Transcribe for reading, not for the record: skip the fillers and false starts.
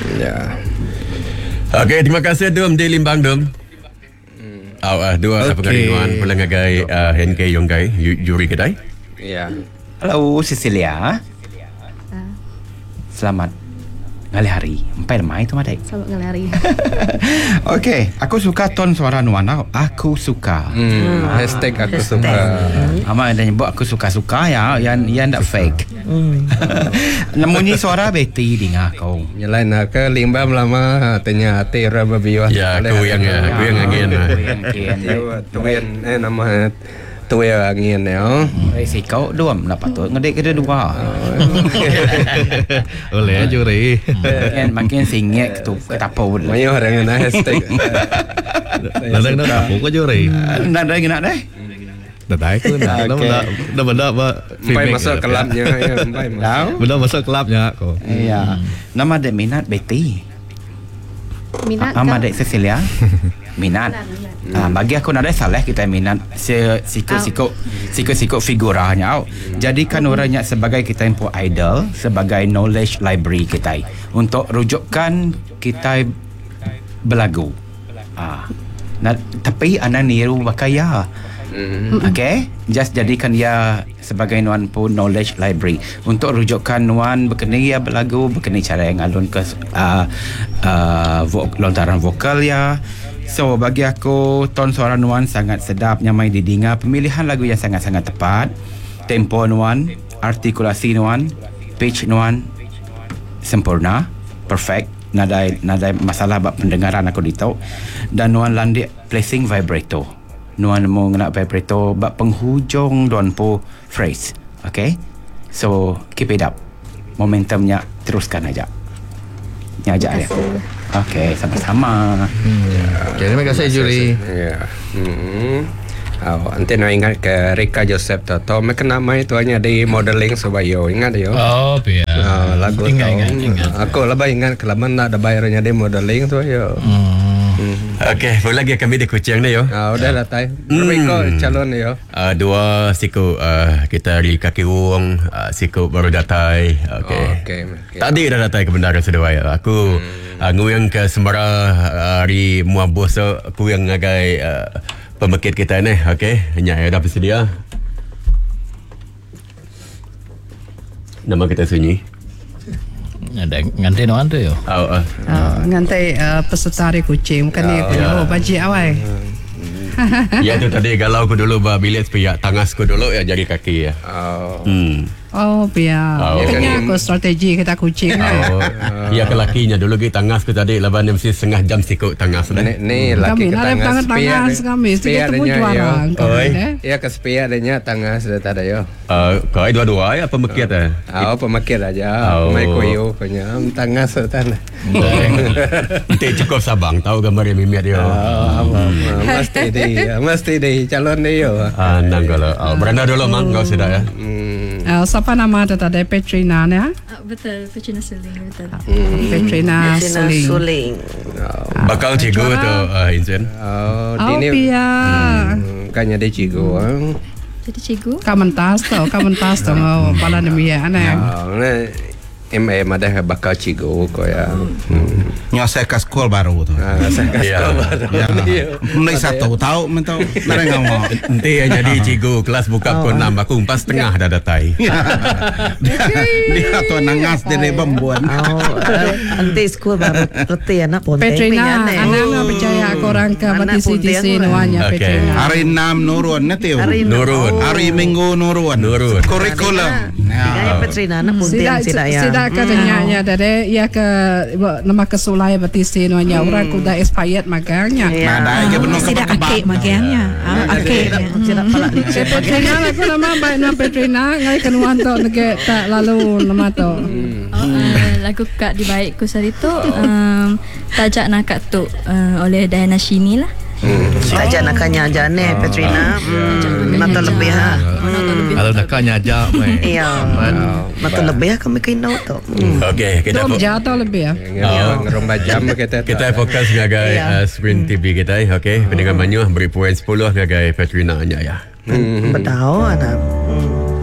Ya. Okey, terima kasih Dum di Limbang Dum. Dua pengaduan pulang ngagai HNK Yonggai juri kedai. Ya. Hello Cecilia. Selamat ngali hari. Empai lemai tu madai. Selamat ngali hari. Okey, aku suka ton suara Nuan tau. Aku suka. Hashtag aku suka. Ama ada nyebut aku suka-suka ya, yang tak fake. Namunnya suara Betty dengar kau. Nyalain ke limbam lama tanya tera babiwa. Ya, aku yang angin. Tuan nama tu yang angin ya. Si kau dua dapat tu ngedek kita dua. Oleh juri. Makin singit tu ketapau. Mayo orang nak hashtag. Nadang nak apa juri? Nak deh. Nadai ku nak benda apa? Sampai masuk kelabnya ya, sampai masuk. Benda masuk kelabnya ko. Iya. Nama dek minat Betty. Minat Nama dek Cecilia. Minat. Bagi aku nak ada salah kita minat sikut figuranya. Jadikan orangnya sebagai kita yang idol, sebagai knowledge library kita untuk rujukan kita belagu. Tapi anak niru bakaya. Okay, just jadikan dia sebagai nuan pun knowledge library untuk rujukan nuan berkenai ya belagu, berkenai cara yang alun ke lontaran vokal ya. So bagi aku ton suara nuan sangat sedap, nyamai didengar, pemilihan lagu yang sangat-sangat tepat, tempo nuan, artikulasi nuan, pitch nuan sempurna, perfect. Nadai masalah bab pendengaran aku ditau, dan nuan landik placing vibrato. Nuan mau nak vibrato bab penghujung don po phrase. Okay, so keep it up, momentumnya teruskan aja. Nyajak dia. Okay, sama-sama. Okay, terima kasih juri. Ya. Nanti nak ingat ke Rika Joseph tu. Mereka nama itu hanya di modeling Subayo. Ingat yo. Oh, biar. Lagu ingat. Aku lebih ingat kalau mana ada bayarnya di modeling tu yo. Okey, boleh lagi kami di Kuching ni yo. Udah datang. Rika calon yo. Dua siku kita di kaki uang, siku baru datai. Okey. Tadi dah datai ke Bendara Sedawai. Aku nguyang ke Sembara hari Muabos, aku yang ngagai pemekit kita ni. Okey, hanya dah bersedia. Nama kita sunyi. Ada ngantai no tu yo. Ngantai peserta hari Kuching bukan ni baji awal. Ya tu tadi galau aku dulu bilik sepiak tangas aku dulu ya jadi kaki ya. Biar. Kayaknya aku strategi kita Kuching. Ya ke lakinya dulu kita tangas aku tadi laban mesti setengah jam sikut tangas dah. Ni laki ke tangas kami kita temu juara. Ya ke spia adanya tangas dah ada yo. Kau dua-dua ya pemekit pemakir aja. Mai koyo punya tangas tan. Nanti cukup Sabang tahu gambar yang mimiat dia. Mesti deh calon deh yo. Nang kalau beranda dulu mang kau sudah ya. Siapa nama tadi Petrina ni? Betul, Petrina Suling betul. Petrina Suling. Bakal cikgu tu Insen. Biar. Kanya dia cikgu. Jadi cikgu? Kamu tas tu, pala demikian ada bakal cikgu kau ya. Saya ke sekolah baru tu. Saya ke sekolah baru. Mulai 1 tahun mentau. Nara ngomong. Nanti yang jadi cikgu kelas buka pukul 6 aku 4:30 dah datai. Dia tu nangas dari bambuan. Nanti sekolah baru reti anak pun. Petrina, anak percaya korang ke batisi nuanya Petrina. Hari 6 nurun nanti. Nurun. Hari Minggu nurun. Kurikulum. Gaya Petrina anak pun tidak ya. Katanya dari ia ke nama kesulai batisi nuanya orang kuda expired magangnya. Ada ke benar tidak akik magangnya. Akik tidak pala Petrina aku nama baik nama Petrina ngai kenuan tu nege tak lalu nama tu. Lagu Kak di Baikku Sarito tajak nakak tu oleh Diana Shini lah. Tajak nakanya aja ni Petrina. Mata lebih ha. Kalau nakanya aja mai. Iya. Mata lebih kami kena tu. Okey, kita jatuh lebih ya. Ngeromba jam kita fokus ngagai screen TV kita okey. Pendengar Manyuh beri poin 10 ngagai Petrina nya ya. Betul anak.